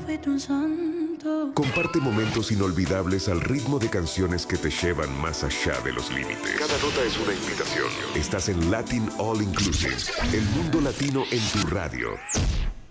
fuiste un santo. Comparte momentos inolvidables al ritmo de canciones que te llevan más allá de los límites. Cada nota es una invitación. Estás en Latin All Inclusive, el mundo latino en tu radio.